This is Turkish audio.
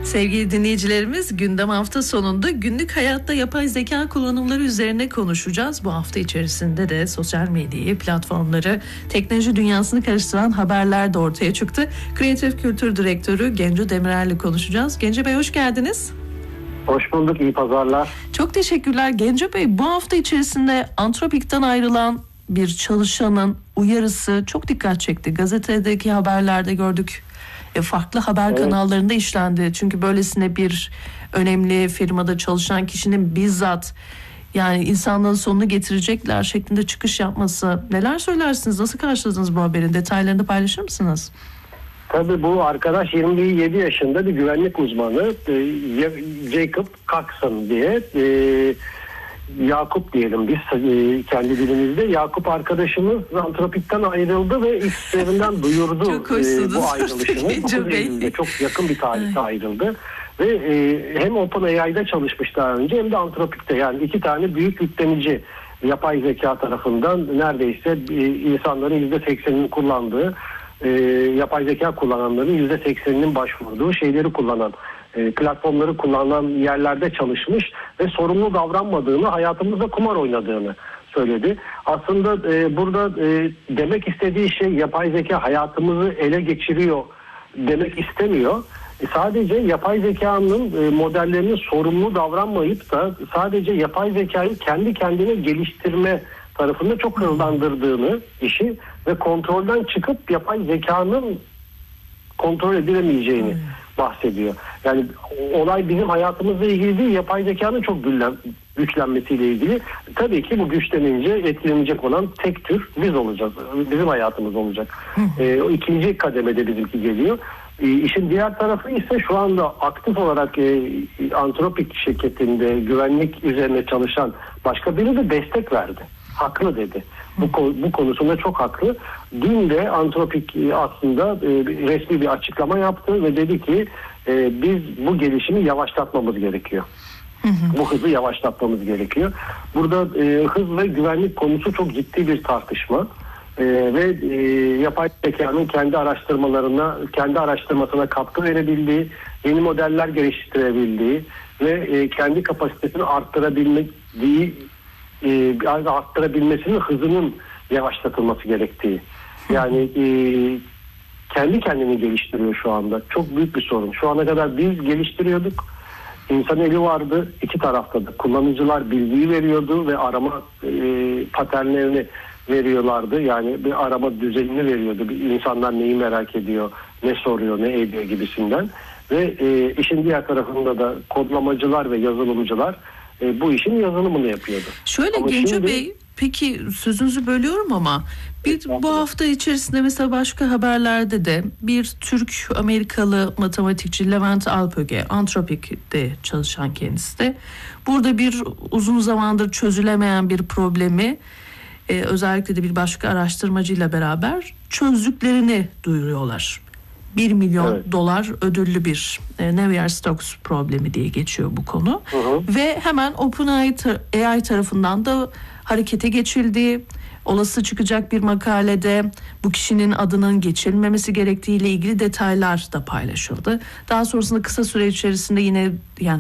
Sevgili dinleyicilerimiz, gündem hafta sonunda günlük hayatta yapay zeka kullanımları üzerine konuşacağız. Bu hafta içerisinde de sosyal medyayı, platformları, teknoloji dünyasını karıştıran haberler de ortaya çıktı. Kreatif Kültür Direktörü Genco Demirer'le konuşacağız. Genco Bey, hoş geldiniz. Hoş bulduk, iyi pazarlar. Çok teşekkürler. Genco Bey, bu hafta içerisinde Anthropic'ten ayrılan bir çalışanın uyarısı çok dikkat çekti. Gazetedeki haberlerde gördük. Farklı haber kanallarında işlendi. Çünkü böylesine bir önemli firmada çalışan kişinin bizzat yani insanlığın sonunu getirecekler şeklinde çıkış yapması. Neler söylersiniz? Nasıl karşıladınız bu haberin? Detaylarını paylaşır mısınız? Tabii bu arkadaş 27 yaşında bir güvenlik uzmanı. Jacob Coxon diye. Yakup diyelim biz kendi dilimizde. Yakup arkadaşımız Anthropic'ten ayrıldı ve işlerinden duyurdu bu ayrılışını. Çok yakın bir tarihte ayrıldı. Ve hem OpenAI'da çalışmış daha önce hem de Anthropic'te, yani iki tane büyük yüklenici yapay zeka tarafından neredeyse insanların %80'ini kullandığı, yapay zeka kullananların %80'inin başvurduğu şeyleri kullanan, platformları kullanan yerlerde çalışmış ve sorumlu davranmadığını, hayatımızda kumar oynadığını söyledi. Aslında burada demek istediği şey yapay zeka hayatımızı ele geçiriyor demek istemiyor. Sadece yapay zekanın modellerinin sorumlu davranmayıp da sadece yapay zekayı kendi kendine geliştirme tarafında çok hızlandırdığını işi ve kontrolden çıkıp yapay zekanın kontrol edilemeyeceğini bahsediyor. Yani olay bizim hayatımızla ilgili değil, yapay zekanın çok güçlenmesiyle ilgili. Tabii ki bu güçlenince etkilenecek olan tek tür biz olacağız. Bizim hayatımız olacak. O ikinci kademede bizimki geliyor. İşin diğer tarafı ise şu anda aktif olarak Anthropic şirketinde güvenlik üzerine çalışan başka biri de destek verdi. Haklı dedi. Bu konusunda çok haklı. Dün de Anthropic aslında resmi bir açıklama yaptı ve dedi ki biz bu gelişimi yavaşlatmamız gerekiyor. Bu hızı yavaşlatmamız gerekiyor. Burada hız ve güvenlik konusu çok ciddi bir tartışma. Ve yapay zekanın kendi araştırmasına katkı verebildiği, yeni modeller geliştirebildiği ve kendi kapasitesini arttırabilmesinin hızının yavaşlatılması gerektiği. Yani kendi kendini geliştiriyor şu anda. Çok büyük bir sorun. Şu ana kadar biz geliştiriyorduk. İnsan eli vardı. İki tarafta da kullanıcılar bilgiyi veriyordu ve arama paternlerini veriyorlardı. Yani bir arama düzenini veriyordu. İnsanlar neyi merak ediyor, ne soruyor, ne ediyor gibisinden. Ve işin diğer tarafında da kodlamacılar ve yazılımcılar bu işin yazılımını yapıyordu. Şöyle Genco Bey, peki sözünüzü bölüyorum ama bu hafta içerisinde mesela başka haberlerde de bir Türk-Amerikalı matematikçi Levent Alpöge, Anthropic'te çalışan kendisi de burada bir uzun zamandır çözülemeyen bir problemi özellikle de bir başka araştırmacıyla beraber çözdüklerini duyuruyorlar. 1 milyon dolar ödüllü bir Navier-Stokes problemi diye geçiyor bu konu. Ve hemen OpenAI tarafından da harekete geçildi. Olası çıkacak bir makalede bu kişinin adının geçilmemesi gerektiğiyle ilgili detaylar da paylaşıldı. Daha sonrasında kısa süre içerisinde yine yani